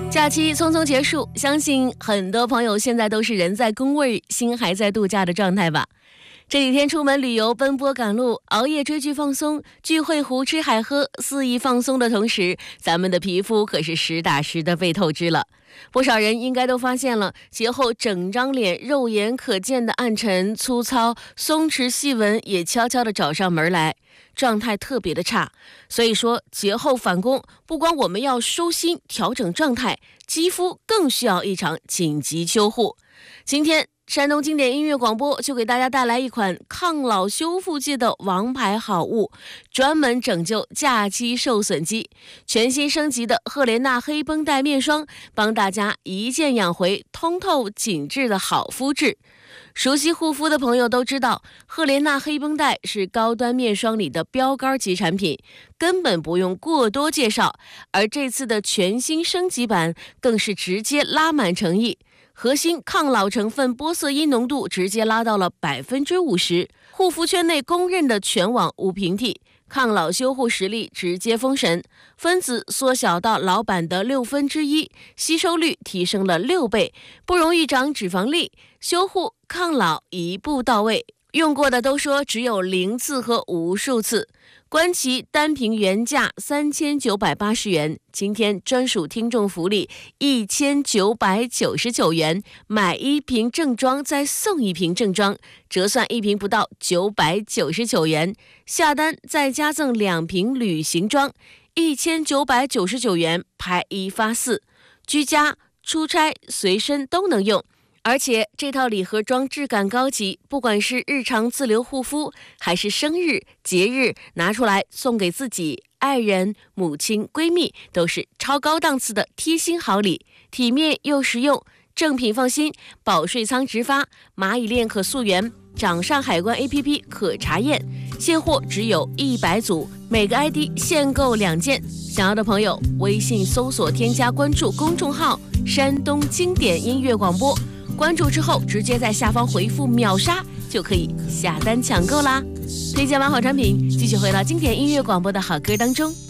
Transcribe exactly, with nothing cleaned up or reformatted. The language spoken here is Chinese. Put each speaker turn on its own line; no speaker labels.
假期匆匆结束，相信很多朋友现在都是人在工位，心还在度假的状态吧。这几天出门旅游，奔波赶路，熬夜追剧放松，聚会胡吃海喝，肆意放松的同时，咱们的皮肤可是实打实的被透支了。不少人应该都发现了，节后整张脸肉眼可见的暗沉、粗糙、松弛细纹也悄悄地找上门来，状态特别的差。所以说节后返工，不光我们要收心调整状态，肌肤更需要一场紧急修护。今天山东经典音乐广播就给大家带来一款抗老修复界的王牌好物，专门拯救假期受损肌。全新升级的赫莲娜黑绷带面霜，帮大家一键养回通透紧致的好肤质。熟悉护肤的朋友都知道，赫莲娜黑绷带是高端面霜里的标杆级产品，根本不用过多介绍。而这次的全新升级版更是直接拉满诚意，核心抗老成分玻色因浓度直接拉到了百分之五十，护肤圈内公认的全网无平替，抗老修护实力直接封神，分子缩小到老版的六分之一，吸收率提升了六倍，不容易长脂肪粒，修护抗老一步到位。用过的都说只有零次和无数次。观其单瓶原价三千九百八十元，今天专属听众福利一千九百九十九元，买一瓶正装再送一瓶正装，折算一瓶不到九百九十九元，下单再加赠两瓶旅行装，一千九百九十九元拍一发四，居家、出差、随身都能用。而且这套礼盒装质感高级，不管是日常自留护肤，还是生日、节日拿出来送给自己、爱人、母亲、闺蜜，都是超高档次的贴心好礼，体面又实用。正品放心，保税仓直发，蚂蚁链可溯源，掌上海关 A P P 可查验，现货只有一百组，每个 I D 限购两件。想要的朋友，微信搜索添加关注公众号山东经典音乐广播，关注之后直接在下方回复秒杀就可以下单抢购啦。推荐完好产品，继续回到经典音乐广播的好歌当中。